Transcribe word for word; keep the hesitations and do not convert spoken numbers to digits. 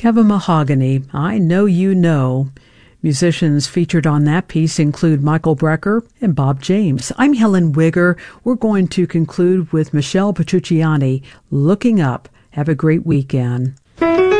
Kevin Mahogany, I Know You Know. Musicians featured on that piece include Michael Brecker and Bob James. I'm Helen Wigger. We're going to conclude with Michelle Petrucciani, Looking Up. Have a great weekend.